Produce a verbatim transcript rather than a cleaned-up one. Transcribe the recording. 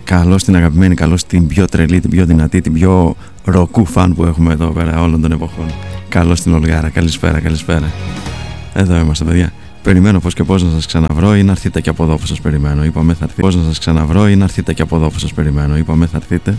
Καλώς την αγαπημένη, καλώς την πιο τρελή, την πιο δυνατή, την πιο ροκού φαν που έχουμε εδώ πέρα όλων των εποχών. Καλώς την Ολγάρα, καλησπέρα, καλησπέρα. Εδώ είμαστε, παιδιά. Περιμένω πώς και πώς να σας ξαναβρω ή να έρθετε και από εδώ που σας περιμένω. Είπαμε θα έρθετε. Πώς να σας ξαναβρω ή να έρθετε και από εδώ που σας περιμένω. Είπαμε θα έρθετε.